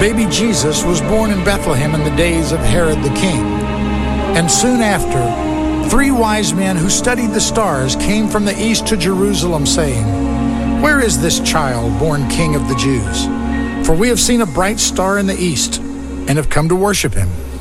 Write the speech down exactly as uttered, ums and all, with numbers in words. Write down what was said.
baby Jesus was born in Bethlehem in the days of Herod the king. And soon after, three wise men who studied the stars came from the east to Jerusalem, saying, "Where is this child born King of the Jews? For we have seen a bright star in the east and have come to worship him."